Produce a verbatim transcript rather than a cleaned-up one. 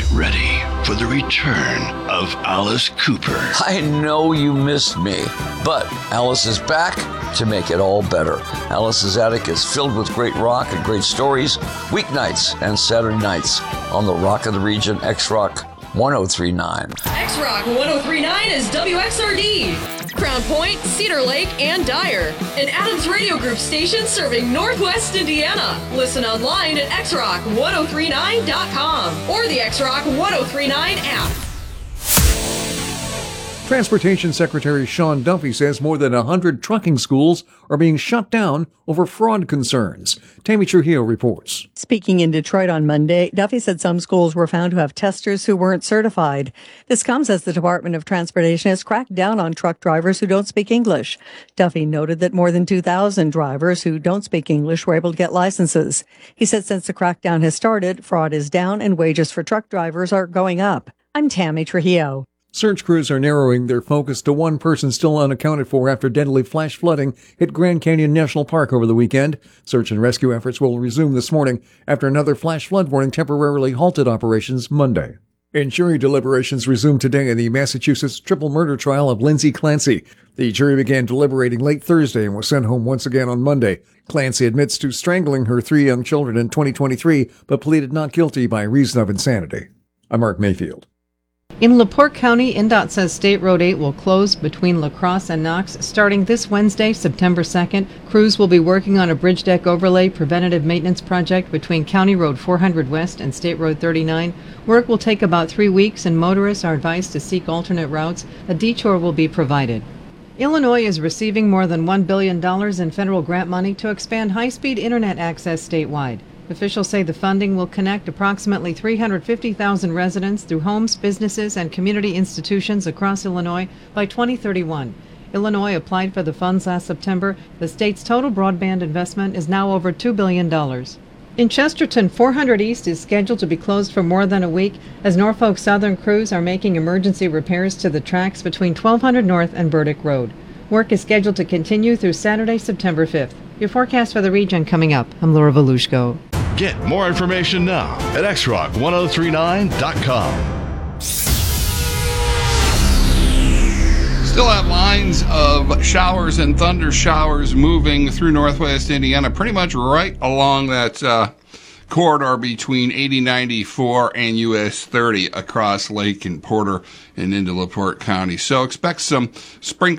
ready for the return of Alice Cooper. I know you missed me, but Alice is back to make it all better. Alice's Attic is filled with great rock and great stories, weeknights and Saturday nights on the Rock of the Region, X-Rock one oh three point nine. X-Rock one oh three point nine is W X R D. Crown Point, Cedar Lake, and Dyer. An Adams Radio Group station serving Northwest Indiana. Listen online at x rock ten thirty-nine dot com or the X-Rock ten thirty-nine app. Transportation Secretary Sean Duffy says more than one hundred trucking schools are being shut down over fraud concerns. Tammy Trujillo reports. Speaking in Detroit on Monday, Duffy said some schools were found to have testers who weren't certified. This comes as the Department of Transportation has cracked down on truck drivers who don't speak English. Duffy noted that more than two thousand drivers who don't speak English were able to get licenses. He said since the crackdown has started, fraud is down and wages for truck drivers are going up. I'm Tammy Trujillo. Search crews are narrowing their focus to one person still unaccounted for after deadly flash flooding hit Grand Canyon National Park over the weekend. Search and rescue efforts will resume this morning after another flash flood warning temporarily halted operations Monday. And jury deliberations resumed today in the Massachusetts triple murder trial of Lindsay Clancy. The jury began deliberating late Thursday and was sent home once again on Monday. Clancy admits to strangling her three young children in twenty twenty-three, but pleaded not guilty by reason of insanity. I'm Mark Mayfield. In LaPorte County, N D O T says State Road eight will close between La Crosse and Knox starting this Wednesday, September second. Crews will be working on a bridge deck overlay preventative maintenance project between County Road four hundred West and State Road thirty-nine. Work will take about three weeks, and motorists are advised to seek alternate routes. A detour will be provided. Illinois is receiving more than one billion dollars in federal grant money to expand high-speed internet access statewide. Officials say the funding will connect approximately three hundred fifty thousand residents through homes, businesses, and community institutions across Illinois by twenty thirty-one. Illinois applied for the funds last September. The state's total broadband investment is now over two billion dollars. In Chesterton, four hundred East is scheduled to be closed for more than a week as Norfolk Southern crews are making emergency repairs to the tracks between twelve hundred North and Burdick Road. Work is scheduled to continue through Saturday, September fifth. Your forecast for the region coming up. I'm Laura Volushko. Get more information now at x rock ten thirty-nine dot com. Still have lines of showers and thunder showers moving through northwest Indiana, pretty much right along that uh, corridor between eighty ninety-four and U S thirty across Lake and Porter and into LaPorte County. So expect some sprinkles